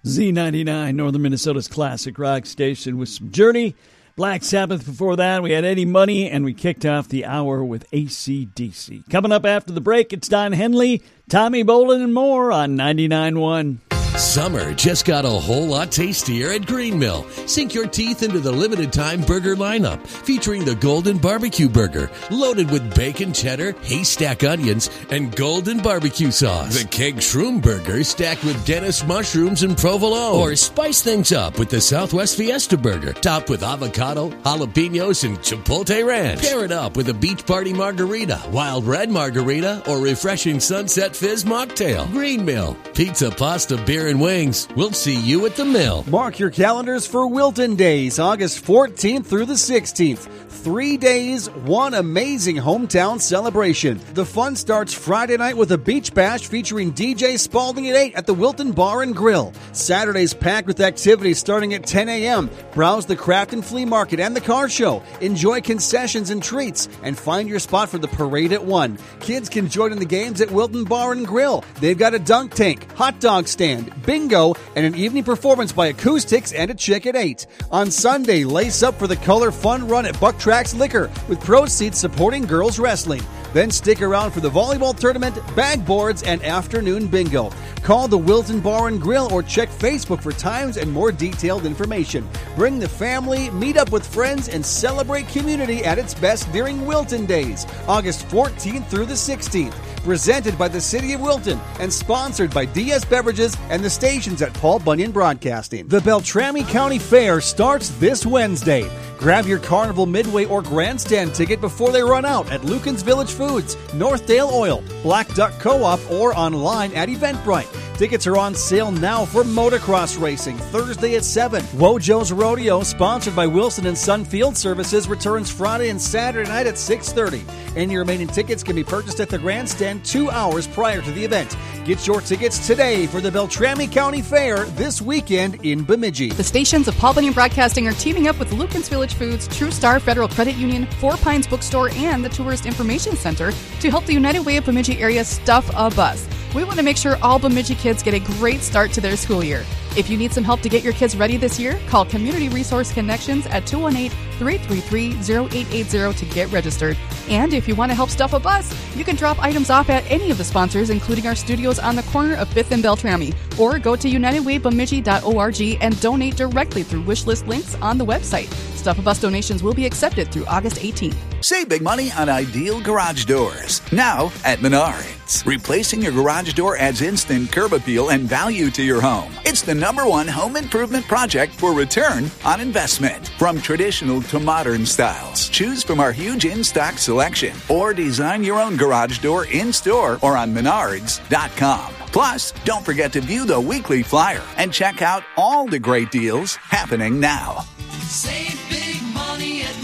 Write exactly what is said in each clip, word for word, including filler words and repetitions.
Z ninety-nine, Northern Minnesota's classic rock station, with some Journey, Black Sabbath before that. We had Eddie Money, and we kicked off the hour with A C D C. Coming up after the break, it's Don Henley, Tommy Bolin, and more on ninety-nine point one. Summer just got a whole lot tastier at Green Mill. Sink your teeth into the limited-time burger lineup, featuring the Golden Barbecue Burger, loaded with bacon, cheddar, haystack onions, and golden barbecue sauce. The Keg Shroom Burger, stacked with Dennis mushrooms and provolone. Or spice things up with the Southwest Fiesta Burger, topped with avocado, jalapenos, and chipotle ranch. Pair it up with a Beach Party Margarita, Wild Red Margarita, or refreshing Sunset Fizz Mocktail. Green Mill, pizza, pasta, beer, and wings. We'll see you at the mill. Mark your calendars for Wilton Days, August fourteenth through the sixteenth. Three days, one amazing hometown celebration. The fun starts Friday night with a beach bash featuring D J Spalding at eight at the Wilton Bar and Grill. Saturday's packed with activities starting at ten a.m. Browse the craft and flea market and the car show. Enjoy concessions and treats, and find your spot for the parade at one. Kids can join in the games at Wilton Bar and Grill. They've got a dunk tank, hot dog stand, bingo, and an evening performance by Acoustics and a Chick at eight. On Sunday, lace up for the Color Fun Run at Buck Tracks Liquor, with proceeds supporting girls wrestling. Then stick around for the volleyball tournament, bag boards, and afternoon bingo. Call the Wilton Bar and Grill or check Facebook for times and more detailed information. Bring the family, meet up with friends, and celebrate community at its best during Wilton Days, August fourteenth through the sixteenth. Presented by the City of Wilton and sponsored by D S Beverages and the stations at Paul Bunyan Broadcasting. The Beltrami County Fair starts this Wednesday. Grab your Carnival Midway or Grandstand ticket before they run out at Lucan's Village Foods, Northdale Oil, Black Duck Co-op, or online at Eventbrite. Tickets are on sale now for motocross racing Thursday at seven. Wojo's Rodeo, sponsored by Wilson and Son Field Services, returns Friday and Saturday night at six thirty. Any remaining tickets can be purchased at the Grandstand two hours prior to the event. Get your tickets today for the Beltrami County Fair this weekend in Bemidji. The stations of Paul Bunyan Broadcasting are teaming up with Lucan's Village Foods, True Star Federal Credit Union, Four Pines Bookstore, and the Tourist Information Center to help the United Way of Bemidji area stuff a bus. We want to make sure all Bemidji kids get a great start to their school year. If you need some help to get your kids ready this year, call Community Resource Connections at two one eight, three three three, zero eight eight zero to get registered. And if you want to help stuff a bus, you can drop items off at any of the sponsors, including our studios on the corner of fifth and Beltrami, or go to united way bemidji dot org and donate directly through wish list links on the website. Stuff a Bus donations will be accepted through August eighteenth. Save big money on Ideal Garage Doors, now at Menards. Replacing your garage door adds instant curb appeal and value to your home. It's the number one home improvement project for return on investment. From traditional to modern styles, choose from our huge in-stock selection or design your own garage door in-store or on menards dot com. Plus, don't forget to view the weekly flyer and check out all the great deals happening now. Save big money at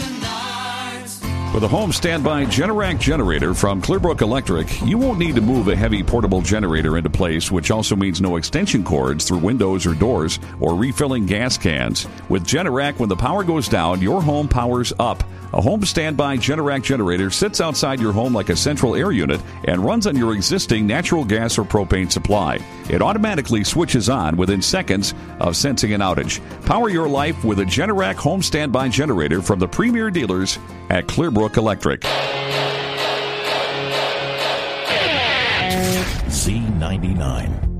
Menards. With a home standby Generac generator from Clearbrook Electric, you won't need to move a heavy portable generator into place, which also means no extension cords through windows or doors or refilling gas cans. With Generac, when the power goes down, your home powers up. A home standby Generac generator sits outside your home like a central air unit and runs on your existing natural gas or propane supply. It automatically switches on within seconds of sensing an outage. Power your life with a Generac home standby generator from the premier dealers at Clearbrook Electric. Z ninety-nine.